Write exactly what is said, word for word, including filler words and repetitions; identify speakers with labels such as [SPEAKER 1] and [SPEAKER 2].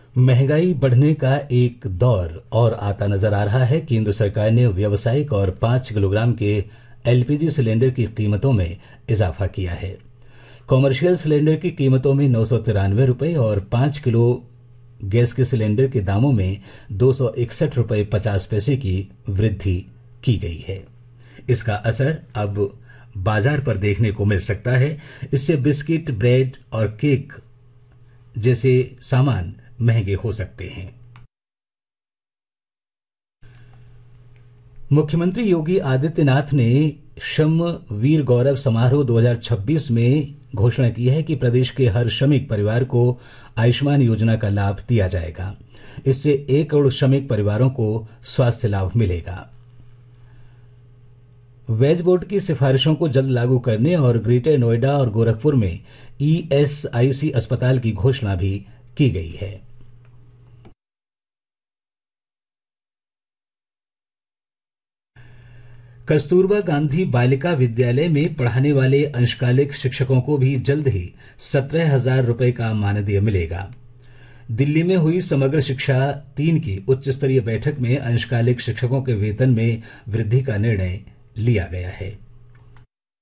[SPEAKER 1] महंगाई बढ़ने का एक दौर और आता नजर आ रहा है। केंद्र सरकार ने व्यावसायिक और पाँच किलोग्राम के एलपीजी सिलेंडर की कीमतों में इजाफा किया है। कॉमर्शियल सिलेंडर की कीमतों में नौ सौ तिरानवे रुपये और पाँच किलो गैस के सिलेंडर के दामों में दो सौ इकसठ रुपये पचास पैसे की वृद्धि की गई है। इसका असर अब बाजार पर देखने को मिल सकता है। इससे बिस्किट, ब्रेड और केक जैसे सामान महंगे हो सकते हैं। मुख्यमंत्री योगी आदित्यनाथ ने श्रम वीर गौरव समारोह दो हज़ार छब्बीस में घोषणा की है कि प्रदेश के हर श्रमिक परिवार को आयुष्मान योजना का लाभ दिया जाएगा। इससे एक करोड़ श्रमिक परिवारों को स्वास्थ्य लाभ मिलेगा। वेज बोर्ड की सिफारिशों को जल्द लागू करने और ग्रेटर नोएडा और गोरखपुर में ईएसआईसी अस्पताल की घोषणा भी की गई है। कस्तूरबा गांधी बालिका विद्यालय में पढ़ाने वाले अंशकालिक शिक्षकों को भी जल्द ही सत्रह हजार रुपये का मानदेय मिलेगा। दिल्ली में हुई समग्र शिक्षा तीन की उच्च स्तरीय बैठक में अंशकालिक शिक्षकों के वेतन में वृद्धि का निर्णय लिया गया है।